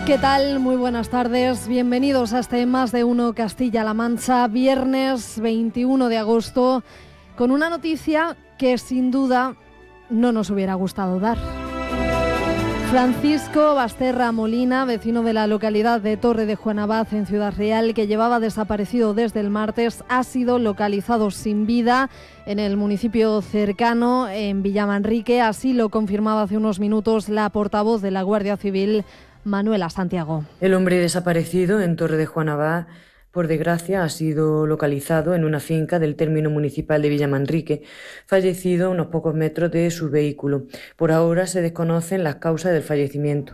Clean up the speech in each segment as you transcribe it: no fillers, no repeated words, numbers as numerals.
¿Qué tal? Muy buenas tardes. Bienvenidos a este Más de Uno Castilla-La Mancha, viernes 21 de agosto, con una noticia que sin duda no nos hubiera gustado dar. Francisco Basterra Molina, vecino de la localidad de Torre de Juanabaz en Ciudad Real, que llevaba desaparecido desde el martes, ha sido localizado sin vida en el municipio cercano, en Villamanrique. Así lo confirmaba hace unos minutos la portavoz de la Guardia Civil, Manuela Santiago. El hombre desaparecido en Torre de Juanabaz, por desgracia, ha sido localizado en una finca del término municipal de Villamanrique, fallecido a unos pocos metros de su vehículo. Por ahora se desconocen las causas del fallecimiento.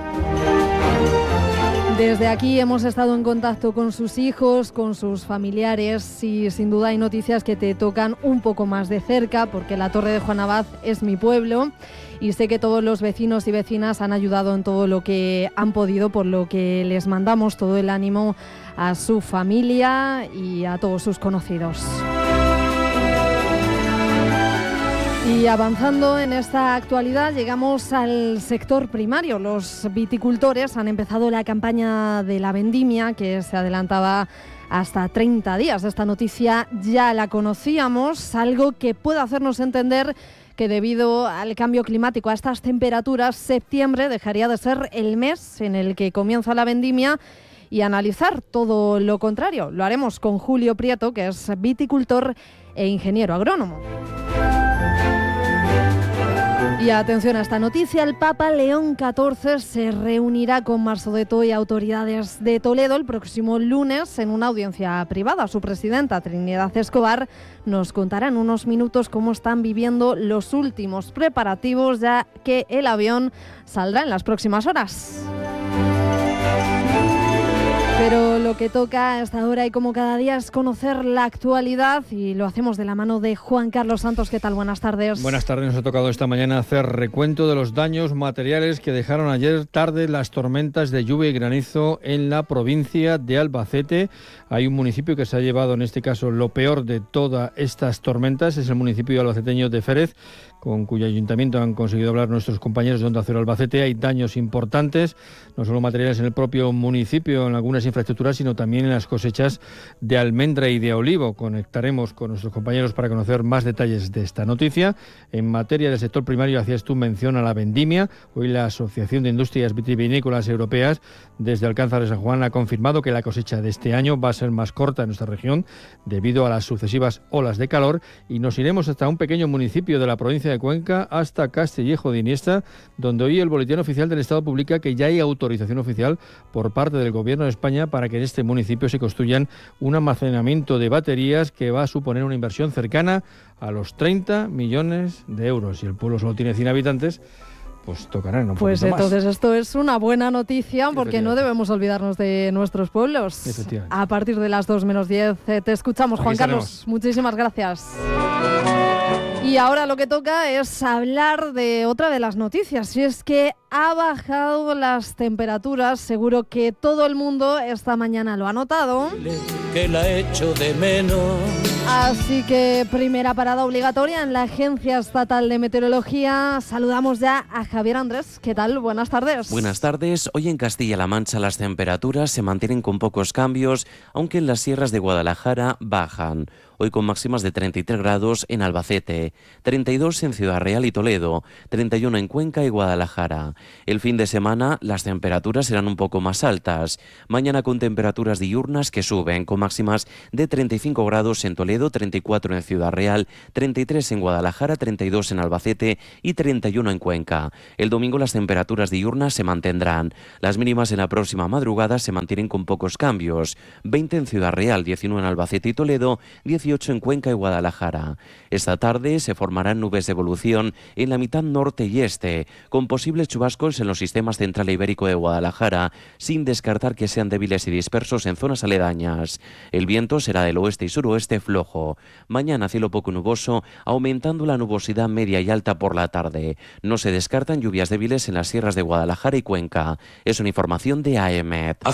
Desde aquí hemos estado en contacto con sus hijos, con sus familiares, y sin duda hay noticias que te tocan un poco más de cerca, porque la Torre de Juanabaz es mi pueblo y sé que todos los vecinos y vecinas han ayudado en todo lo que han podido, por lo que les mandamos todo el ánimo a su familia y a todos sus conocidos. Y avanzando en esta actualidad, llegamos al sector primario. Los viticultores han empezado la campaña de la vendimia, que se adelantaba hasta 30 días. Esta noticia ya la conocíamos, algo que puede hacernos entender que debido al cambio climático, a estas temperaturas, septiembre dejaría de ser el mes en el que comienza la vendimia, y analizar todo lo contrario. Lo haremos con Julio Prieto, que es viticultor e ingeniero agrónomo. Y atención a esta noticia, el Papa León XIV se reunirá con Marsodetto y autoridades de Toledo el próximo lunes en una audiencia privada. Su presidenta, Trinidad Escobar, nos contará en unos minutos cómo están viviendo los últimos preparativos, ya que el avión saldrá en las próximas horas. Pero lo que toca a esta hora y como cada día es conocer la actualidad, y lo hacemos de la mano de Juan Carlos Santos. ¿Qué tal? Buenas tardes. Buenas tardes. Nos ha tocado esta mañana hacer recuento de los daños materiales que dejaron ayer tarde las tormentas de lluvia y granizo en la provincia de Albacete. Hay un municipio que se ha llevado en este caso lo peor de todas estas tormentas, es el municipio albaceteño de Férez, con cuyo ayuntamiento han conseguido hablar nuestros compañeros de Onda Cero Albacete. Hay daños importantes, no solo materiales en el propio municipio, en algunas infraestructuras, sino también en las cosechas de almendra y de olivo. Conectaremos con nuestros compañeros para conocer más detalles de esta noticia. En materia del sector primario, hacías tú mención a la vendimia. Hoy la Asociación de Industrias Vitivinícolas Europeas, desde Alcázar de San Juan, ha confirmado que la cosecha de este año va a ser más corta en nuestra región debido a las sucesivas olas de calor, y nos iremos hasta un pequeño municipio de la provincia de Cuenca, hasta Castillejo de Iniesta, donde hoy el Boletín Oficial del Estado publica que ya hay autorización oficial por parte del Gobierno de España para que en este municipio se construyan un almacenamiento de baterías que va a suponer una inversión cercana a los 30 millones de euros. Si el pueblo solo tiene 100 habitantes, pues tocarán un Pues poquito entonces más. Esto es una buena noticia, porque no debemos olvidarnos de nuestros pueblos. A partir de las 2 menos 10 te escuchamos, Juan Carlos. Muchísimas gracias. Y ahora lo que toca es hablar de otra de las noticias, y es que ha bajado las temperaturas. Seguro que todo el mundo esta mañana lo ha notado. Que la echo de menos. Así que primera parada obligatoria en la Agencia Estatal de Meteorología. Saludamos ya a Javier Andrés. ¿Qué tal? Buenas tardes. Buenas tardes. Hoy en Castilla-La Mancha las temperaturas se mantienen con pocos cambios, aunque en las sierras de Guadalajara bajan. Hoy con máximas de 33 grados en Albacete, 32 en Ciudad Real y Toledo, 31 en Cuenca y Guadalajara. El fin de semana las temperaturas serán un poco más altas. Mañana con temperaturas diurnas que suben, con máximas de 35 grados en Toledo, 34 en Ciudad Real, 33 en Guadalajara, 32 en Albacete y 31 en Cuenca. El domingo las temperaturas diurnas se mantendrán. Las mínimas en la próxima madrugada se mantienen con pocos cambios. 20 en Ciudad Real, 19 en Albacete y Toledo, 18 en Cuenca y Guadalajara. Esta tarde se formarán nubes de evolución en la mitad norte y este, con posibles chubascos en los sistemas central e ibérico de Guadalajara, sin descartar que sean débiles y dispersos en zonas aledañas. El viento será del oeste y suroeste flojo. Mañana cielo poco nuboso, aumentando la nubosidad media y alta por la tarde. No se descartan lluvias débiles en las sierras de Guadalajara y Cuenca. Es una información de AEMET.